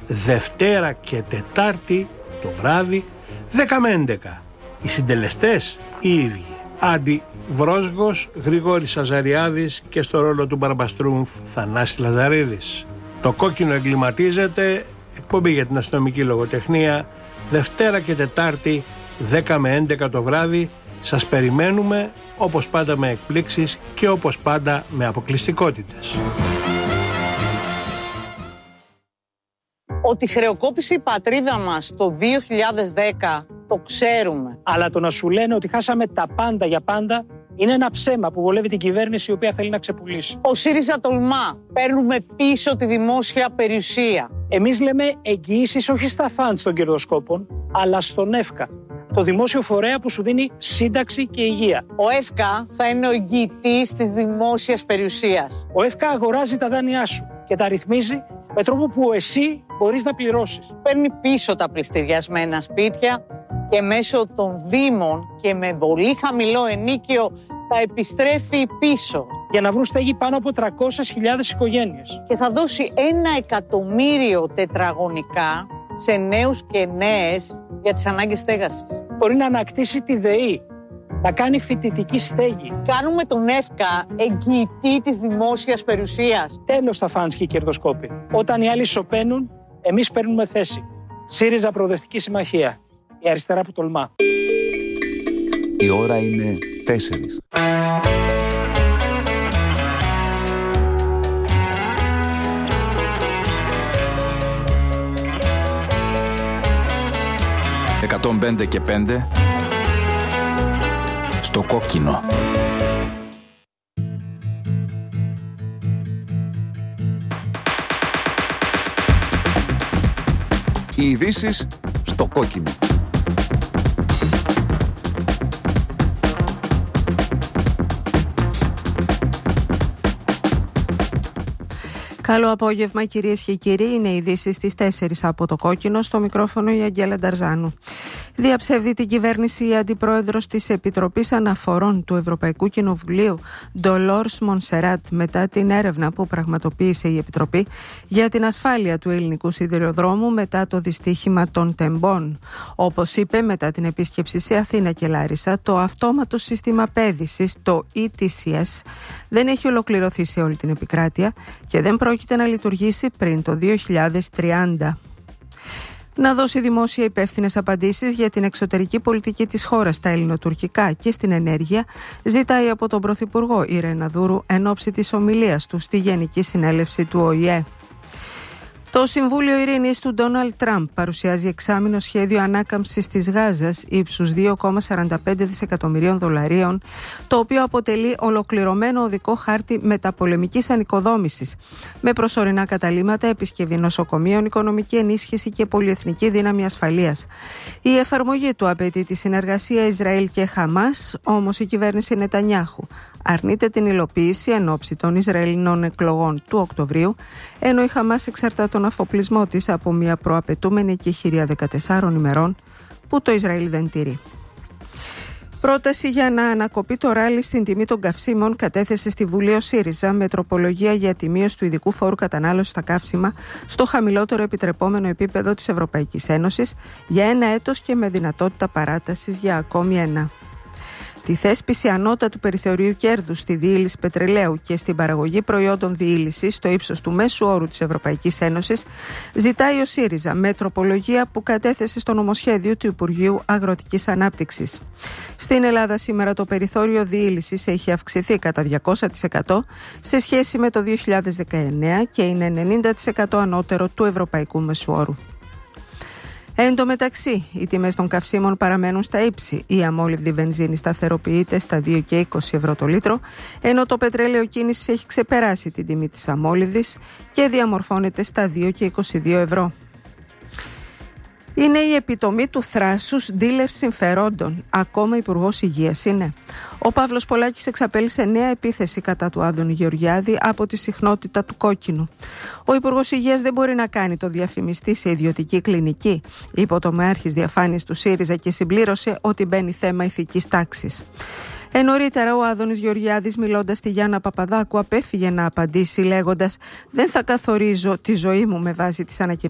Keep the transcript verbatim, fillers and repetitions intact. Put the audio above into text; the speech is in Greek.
Δευτέρα και Τετάρτη το βράδυ δέκα με έντεκα. Οι συντελεστές οι ίδιοι. Άντι Βρόσγος, Γρηγόρης Αζαριάδης και στο ρόλο του Μπαρμπαστρούμφ Θανάσης Λαζαρίδης. Το κόκκινο εγκληματίζεται, εκπομπή για την αστυνομική λογοτεχνία, Δευτέρα και Τετάρτη δέκα με έντεκα το βράδυ. Σας περιμένουμε, όπως πάντα με εκπλήξεις και όπως πάντα με αποκλειστικότητες. Ότι χρεοκόπησε η πατρίδα μας το δύο χιλιάδες δέκα το ξέρουμε. Αλλά το να σου λένε ότι χάσαμε τα πάντα για πάντα είναι ένα ψέμα που βολεύει την κυβέρνηση η οποία θέλει να ξεπουλήσει. Ο ΣΥΡΙΖΑ τολμά. Παίρνουμε πίσω τη δημόσια περιουσία. Εμείς λέμε εγγυήσεις όχι στα φαντς των κερδοσκόπων, αλλά στον ΕΦΚΑ. Το δημόσιο φορέα που σου δίνει σύνταξη και υγεία. Ο ΕΦΚΑ θα είναι ο εγγυητής της δημόσιας περιουσίας. Ο ΕΦΚΑ αγοράζει τα δάνειά σου και τα ρυθμίζει με τρόπο που εσύ μπορείς να πληρώσεις. Παίρνει πίσω τα πληστηριασμένα σπίτια και μέσω των δήμων και με πολύ χαμηλό ενίκιο τα επιστρέφει πίσω. Για να βρουν στέγη πάνω από τριακόσιες χιλιάδες οικογένειες. Και θα δώσει ένα εκατομμύριο τετραγωνικά σε νέους και νέες για τις ανάγκες στέγασης. Μπορεί να ανακτήσει τη ΔΕΗ, να κάνει φοιτητική στέγη. Κάνουμε τον ΕΦΚΑ εγγυητή της δημόσιας περιουσίας. Τέλος τα φαντς και οι κερδοσκόποι. Όταν οι άλλοι σωπαίνουν, εμείς παίρνουμε θέση. ΣΥΡΙΖΑ Προοδευτική Συμμαχία. Η αριστερά που τολμά. Η ώρα είναι τέσσερις. εκατόν πέντε και πέντε στο κόκκινο. Οι ειδήσεις στο κόκκινο. Καλό απόγευμα κυρίες και κύριοι, είναι οι ειδήσεις στις τέσσερις από το κόκκινο, στο μικρόφωνο η Αγγέλα Νταρζάνου. Διαψεύδει την κυβέρνηση η αντιπρόεδρος της Επιτροπής Αναφορών του Ευρωπαϊκού Κοινοβουλίου, Ντολόρς Μονσεράτ, μετά την έρευνα που πραγματοποίησε η Επιτροπή για την ασφάλεια του ελληνικού σιδηροδρόμου μετά το δυστύχημα των τεμπών. Όπως είπε μετά την επίσκεψη σε Αθήνα και Λάρισα, το αυτόματο σύστημα πέδησης, το ι τι σι ες, δεν έχει ολοκληρωθεί σε όλη την επικράτεια και δεν πρόκειται να λειτουργήσει πριν το δύο χιλιάδες τριάντα. Να δώσει δημόσια υπεύθυνες απαντήσεις για την εξωτερική πολιτική της χώρας στα ελληνοτουρκικά και στην ενέργεια, ζητάει από τον Πρωθυπουργό Ιρένα Δούρου εν ώψη της ομιλίας του στη Γενική Συνέλευση του Ο Η Ε. Το Συμβούλιο Ειρήνης του Ντόναλντ Τραμπ παρουσιάζει εξάμηνο σχέδιο ανάκαμψης της Γάζας ύψους δύο κόμμα σαράντα πέντε δισεκατομμυρίων δολαρίων, το οποίο αποτελεί ολοκληρωμένο οδικό χάρτη μεταπολεμικής ανοικοδόμησης, με προσωρινά καταλύματα, επισκευή νοσοκομείων, οικονομική ενίσχυση και πολυεθνική δύναμη ασφαλείας. Η εφαρμογή του απαιτεί τη συνεργασία Ισραήλ και Χαμάς, όμως η κυβέρνηση Νετανιάχου αρνείται την υλοποίηση εν ώψη των Ισραηλινών εκλογών του Οκτωβρίου, ενώ η Χαμάς εξαρτά τον αφοπλισμό της από μια προαπαιτούμενη εκεχηρία δεκατεσσάρων ημερών που το Ισραήλ δεν τηρεί. Πρόταση για να ανακοπεί το ράλι στην τιμή των καυσίμων κατέθεσε στη Βουλή ο ΣΥΡΙΖΑ με τροπολογία για τη μείωση του ειδικού φόρου κατανάλωσης στα καύσιμα στο χαμηλότερο επιτρεπόμενο επίπεδο της Ευρωπαϊκής Ένωσης για ένα έτος και με δυνατότητα παράτασης για ακόμη ένα. Τη θέσπιση ανώτατου περιθωρίου κέρδους στη διήλυση πετρελαίου και στην παραγωγή προϊόντων διήλυσης στο ύψος του μέσου όρου της Ευρωπαϊκής Ένωσης ζητάει ο ΣΥΡΙΖΑ με τροπολογία που κατέθεσε στο νομοσχέδιο του Υπουργείου Αγροτικής Ανάπτυξης. Στην Ελλάδα σήμερα το περιθώριο διήλυσης έχει αυξηθεί κατά διακόσια τοις εκατό σε σχέση με το δύο χιλιάδες δεκαεννέα και είναι ενενήντα τοις εκατό ανώτερο του ευρωπαϊκού μέσου όρου. Εν τω μεταξύ, οι τιμές των καυσίμων παραμένουν στα ύψη. Η αμόλυβδη βενζίνη σταθεροποιείται στα δύο και είκοσι ευρώ το λίτρο, ενώ το πετρέλαιο κίνησης έχει ξεπεράσει την τιμή της αμόλυβδης και διαμορφώνεται στα δύο και είκοσι δύο ευρώ. Είναι η επιτομή του θράσους ντίλερ συμφερόντων. Ακόμα Υπουργός Υγείας είναι. Ο Παύλος Πολάκης εξαπέλυσε νέα επίθεση κατά του Άδωνη Γεωργιάδη από τη συχνότητα του κόκκινου. Ο Υπουργός Υγείας δεν μπορεί να κάνει το διαφημιστή σε ιδιωτική κλινική, είπε ο τομεάρχης διαφάνειας του ΣΥΡΙΖΑ και συμπλήρωσε ότι μπαίνει θέμα ηθικής τάξης. Ε, νωρίτερα ο Άδωνης Γεωργιάδης, μιλώντας στη Γιάννα Παπαδάκου, απέφυγε να απαντήσει λέγοντας «Δεν θα καθορίζω τη ζωή μου με βάση τις ανακοινώσεις